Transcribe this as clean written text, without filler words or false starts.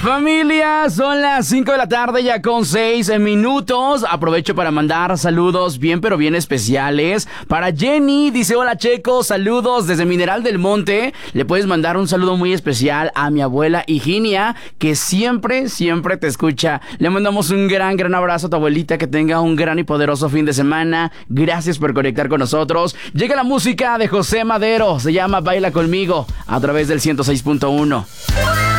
Familia, son las 5 de la tarde ya con 6 minutos. Aprovecho para mandar saludos bien pero bien especiales. Para Jenny, dice: hola Checo, saludos desde Mineral del Monte. Le puedes mandar un saludo muy especial a mi abuela Higinia, que siempre te escucha. Le mandamos un gran abrazo a tu abuelita, que tenga un gran y poderoso fin de semana. Gracias por conectar con nosotros. Llega la música de José Madero, se llama Baila Conmigo, a través del 106.1.